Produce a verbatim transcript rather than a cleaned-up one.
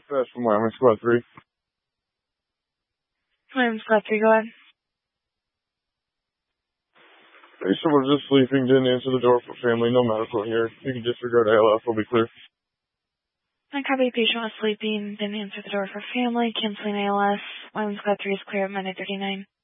dispatch from Wyoming Squad three. Wyoming Squad three, go ahead. Patient was just sleeping, didn't answer the door for family, no medical here. You can disregard A L F, will be clear. I copy. Patient was sleeping, didn't answer the door for family, canceling A L S. Wyoming Squad three is clear at Monday thirty-nine.